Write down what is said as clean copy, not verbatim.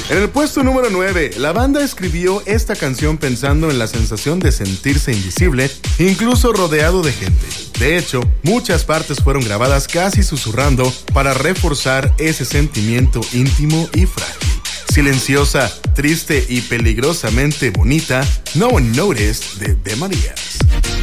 En el puesto número 9, la banda escribió esta canción pensando en la sensación de sentirse invisible, incluso rodeado de gente. De hecho, muchas partes fueron grabadas casi susurrando para reforzar ese sentimiento íntimo y frágil. Silenciosa, triste y peligrosamente bonita, No One Noticed de María.